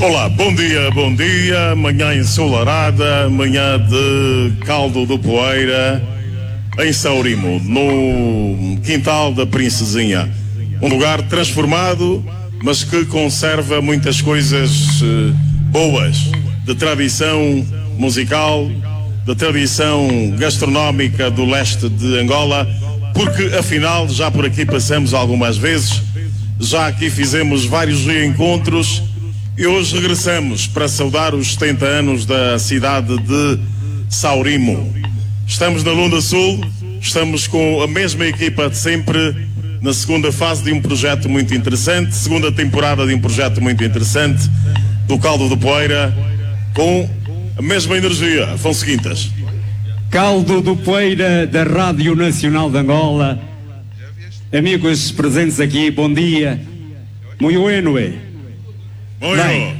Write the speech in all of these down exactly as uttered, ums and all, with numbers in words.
Olá, bom dia, bom dia, manhã ensolarada, manhã de Caldo do Poeira, em Saurimo, no quintal da Princesinha. Um lugar transformado, mas que conserva muitas coisas uh, boas, de tradição musical, de tradição gastronómica do leste de Angola, porque afinal já por aqui passamos algumas vezes, já aqui fizemos vários reencontros e hoje regressamos para saudar os setenta anos da cidade de Saurimo. Estamos na Lunda Sul, estamos com a mesma equipa de sempre, na segunda fase de um projeto muito interessante, segunda temporada de um projeto muito interessante, do Caldo do Poeira, com a mesma energia. Afonso Quintas. Caldo do Poeira da Rádio Nacional de Angola. Amigos presentes aqui, bom dia. Muito bueno, é? Muito.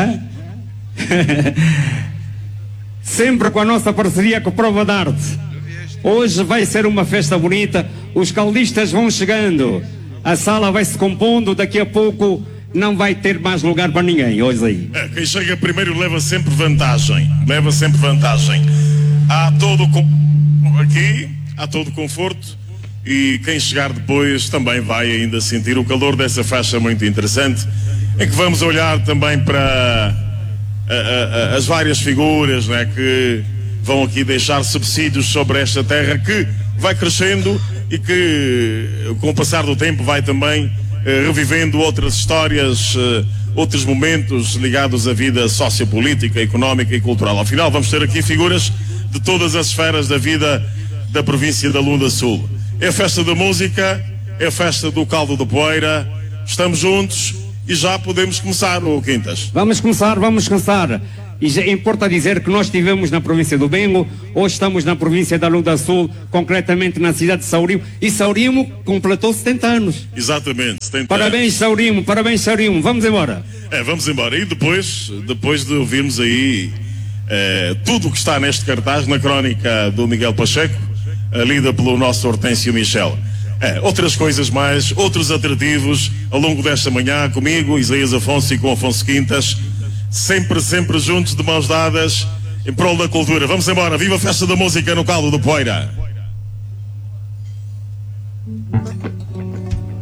Sempre com a nossa parceria com a Prova de Arte. Hoje vai ser uma festa bonita. Os caldistas vão chegando, a sala vai se compondo. Daqui a pouco não vai ter mais lugar para ninguém. Hoje aí, é, quem chega primeiro leva sempre vantagem. Leva sempre vantagem. Há todo o aqui, há todo o conforto, e quem chegar depois também vai ainda sentir o calor dessa faixa muito interessante, em que vamos olhar também para a, a, a, as várias figuras, né, que vão aqui deixar subsídios sobre esta terra que vai crescendo e que com o passar do tempo vai também eh, revivendo outras histórias, eh, outros momentos ligados à vida sociopolítica, económica e cultural. Afinal, vamos ter aqui figuras de todas as esferas da vida da província da Lunda Sul. É a festa da música, é a festa do Caldo do Poeira. Estamos juntos e já podemos começar, ô Quintas. Vamos começar, vamos começar. E já importa dizer que nós estivemos na província do Bengo, hoje estamos na província da Lunda Sul, concretamente na cidade de Saurimo, e Saurimo completou setenta anos. Exatamente, setenta Parabéns, anos. Saurimo, parabéns, Saurimo. Vamos embora. É, vamos embora. E depois, depois de ouvirmos aí é, tudo o que está neste cartaz, na crónica do Miguel Pacheco, lida pelo nosso Hortêncio Michel. É, outras coisas mais, outros atrativos ao longo desta manhã, comigo, Isaías Afonso, e com Afonso Quintas, sempre, sempre juntos, de mãos dadas, em prol da cultura. Vamos embora, viva a festa da música no Caldo do Poeira.